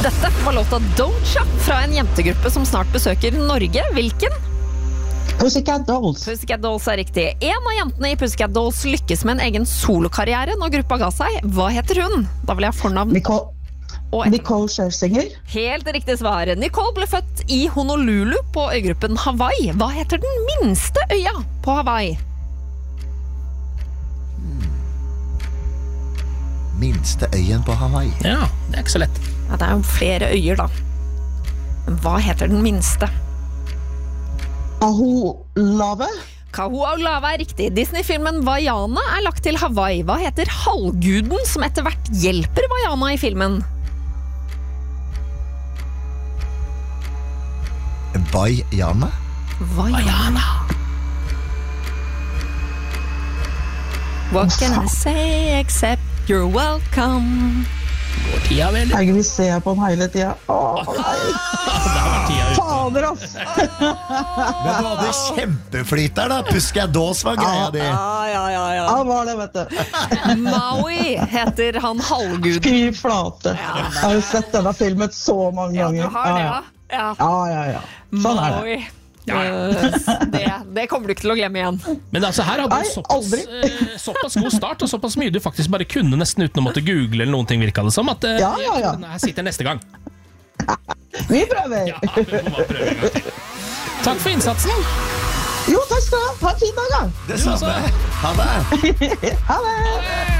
Dette var låta Doja fra en jentegruppe som snart besøker Norge. Hvilken? Pussycat Dolls. Pussycat Dolls er riktig. En av jentene i Pussycat Dolls lykkes med en egen solokarriere når gruppa ga seg. Hva heter hun? Da vil jeg ha fornavn. Nicole Scherzinger. Helt riktig svar. Nicole ble født i Honolulu på øygruppen Hawaii. Hva heter den minste øya på Hawaii? Minste øyen på Hawaii. Ja, det er ikke så lett. Ja, det er jo flere øyer da. Men hva heter den minste? Kahulave. Kahulave er riktig. Disney-filmen Vaiana er lagt til Hawaii. Hva heter halvguden som etter hvert hjelper Vaiana i filmen? Vaiana? Vaiana. What can I say except you're welcome? Går tida vel? Vi ser på den hele tida. Fader, ass! Men du hadde kjempeflyt der da. Pussycat Dolls var greia di. Ja, var det, vet du. Maui heter han halvguden. Fy flate. Jeg har jo sett denne filmen så mange ganger. Du har det, ja. Ja. Sånn er det. Maui. Det kommer du ikke til å glemme igjen. Men altså her hadde du såpass god start, og såpass mye du faktisk bare kunne nesten uten å måtte google eller noen ting, virket det som at her sitter neste gang. Vi prøver. Ja, vi må bare prøve en gang til. Takk for innsatsen. Jo, takk skal du ha. Ha en fin dag, da. Det samme. Ha det. Ha det.